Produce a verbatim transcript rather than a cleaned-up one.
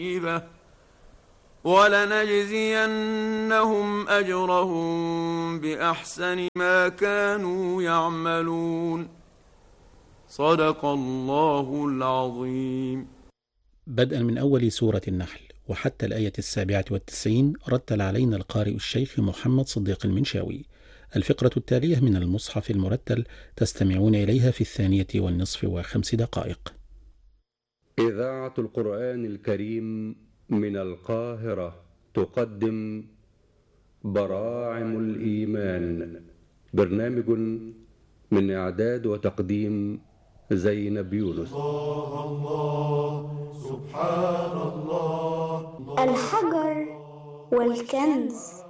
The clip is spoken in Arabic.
ولنجزينهم أجرهم بأحسن ما كانوا يعملون. صدق الله العظيم. بدءا من أول سورة النحل وحتى الآية السابعة والتسعين رتل علينا القارئ الشيخ محمد صديق المنشاوي. الفقرة التالية من المصحف المرتل تستمعون إليها في الثانية والنصف وخمس دقائق. إذاعة القرآن الكريم من القاهرة تقدم براعم الإيمان، برنامج من إعداد وتقديم زينب يونس. الله الله سبحان الله. الحجر والكنز.